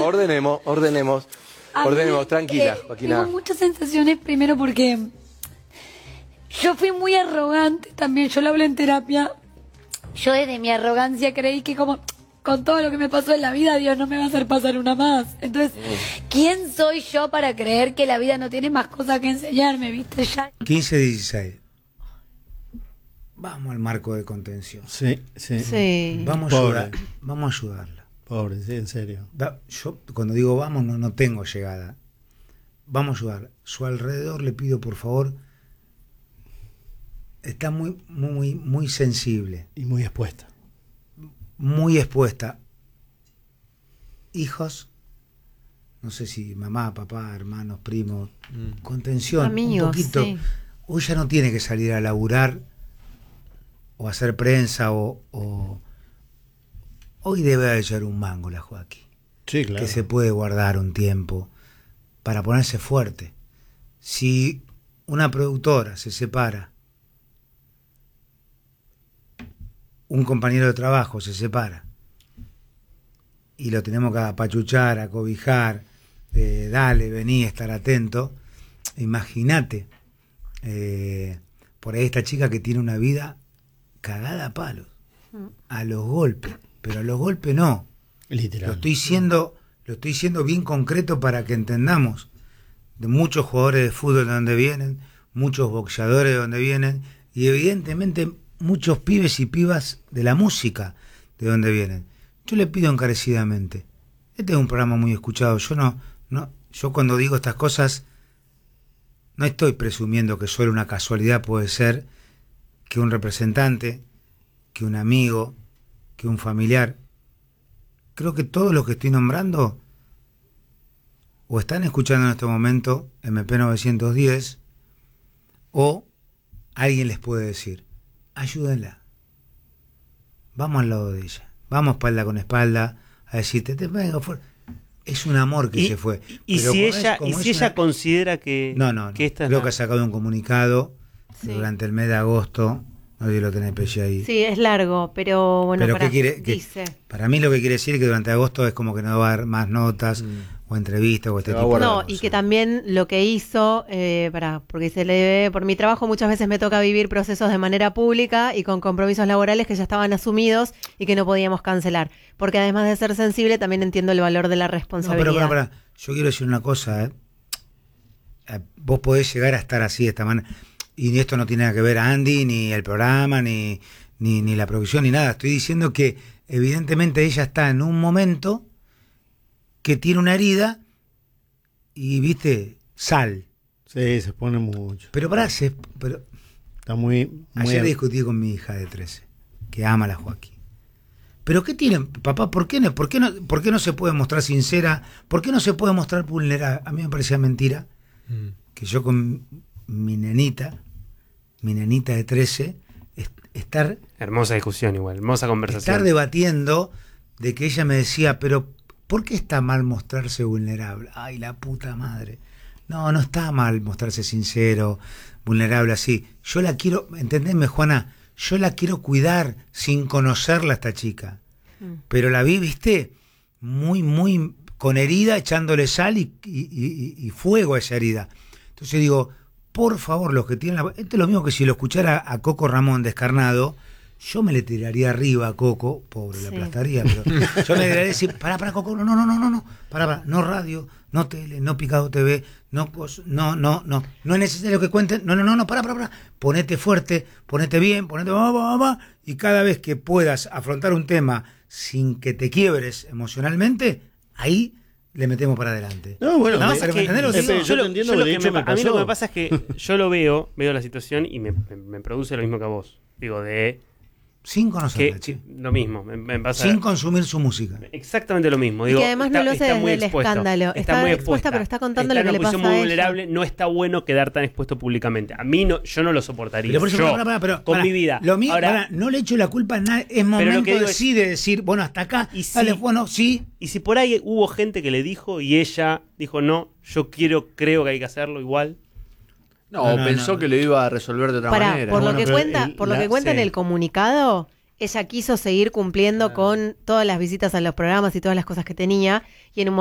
Ordenemos, tranquila, Joaquina. Tengo muchas sensaciones, primero porque yo fui muy arrogante también, yo lo hablo en terapia. Yo desde mi arrogancia creí que como con todo lo que me pasó en la vida, Dios no me va a hacer pasar una más. Entonces, ¿quién soy yo para creer que la vida no tiene más cosas que enseñarme, viste? Ya 15-16. Vamos al marco de contención. Sí. Vamos a ayudarla. Pobre, sí, en serio. Yo cuando digo vamos no tengo llegada. Vamos a ayudarla. Su alrededor le pido por favor. Está muy sensible. Y muy expuesta. Muy expuesta. Hijos, no sé si mamá, papá, hermanos, primos, contención, amigos, un poquito. Sí. Hoy ya no tiene que salir a laburar o hacer prensa o hoy debe echar un mango la Joaquín. Sí, claro. Que se puede guardar un tiempo para ponerse fuerte. Si una productora se separa, un compañero de trabajo se separa y lo tenemos que apachuchar, acobijar, dale, vení, estar atento. Imagínate, por ahí esta chica que tiene una vida cagada a palos, a los golpes, pero a los golpes no. Literal. Lo estoy diciendo bien concreto para que entendamos de muchos jugadores de fútbol de donde vienen, muchos boxeadores de donde vienen y evidentemente muchos pibes y pibas de la música de donde vienen. Yo le pido encarecidamente, este es un programa muy escuchado, yo cuando digo estas cosas no estoy presumiendo que solo una casualidad puede ser que un representante, que un amigo, que un familiar. Creo que todos los que estoy nombrando o están escuchando en este momento MP910 o alguien les puede decir, ayúdenla, vamos al lado de ella, vamos espalda con espalda a decirte, venga, es un amor que se fue. Y pero si ella considera que que esta creo que ha sacado un comunicado durante el mes de agosto, no sé si lo tenés Peche ahí. Sí, es largo, pero bueno, pero dice. Para mí lo que quiere decir es que durante agosto es como que no va a haber más notas o entrevistas o este tipo de No, cosas. y que también lo que hizo, porque se le debe, por mi trabajo muchas veces me toca vivir procesos de manera pública y con compromisos laborales que ya estaban asumidos y que no podíamos cancelar. Porque además de ser sensible, también entiendo el valor de la responsabilidad. No, pero pará. Yo quiero decir una cosa, vos podés llegar a estar así de esta manera. Y esto no tiene nada que ver a Andy, ni el programa, ni la producción, ni nada. Estoy diciendo que evidentemente ella está en un momento que tiene una herida y, viste, sal. Sí, se pone mucho. Pero está muy ayer discutí con mi hija de 13, que ama a la Joaquín. ¿Pero qué tiene, papá? ¿Por qué no se puede mostrar sincera? ¿Por qué no se puede mostrar vulnerable? A mí me parecía mentira que yo con mi nenita de 13, estar... Hermosa discusión igual, hermosa conversación. Estar debatiendo de que ella me decía, pero ¿por qué está mal mostrarse vulnerable? Ay, la puta madre. No está mal mostrarse sincero, vulnerable así. Yo la quiero, entendeme, Juana, yo la quiero cuidar sin conocerla a esta chica. Pero la vi, viste, muy con herida, echándole sal y fuego a esa herida. Entonces digo, por favor, los que tienen esto es lo mismo que si lo escuchara a Coco Ramón descarnado, yo me le tiraría arriba a Coco, pobre, la aplastaría, pero yo me debería decir, pará, Coco, no, pará, no radio, no tele, no Picado TV, no es necesario que cuenten, no, pará, ponete fuerte, ponete bien, va, y cada vez que puedas afrontar un tema sin que te quiebres emocionalmente, ahí le metemos para adelante. No, bueno, yo te entiendo, a mí lo que me pasa es que yo lo veo la situación y me produce lo mismo que a vos. Digo, sin conocerla, lo mismo, me pasa. Sin consumir su música. Exactamente lo mismo. Y Digo, que además no lo hace desde el escándalo. Está muy expuesta, pero está contando lo que le pasa muy a vulnerable. No está bueno quedar tan expuesto públicamente. A mí yo no lo soportaría. Pero por eso, pero con mi vida. Lo mío, ahora, no le echo la culpa a nadie. Es momento de decir, bueno, hasta acá. Y si por ahí hubo gente que le dijo y ella dijo, no, yo creo que hay que hacerlo igual. No, pensó que lo iba a resolver de otra manera. Por lo que cuenta en el comunicado, ella quiso seguir cumpliendo con todas las visitas a los programas y todas las cosas que tenía, y en un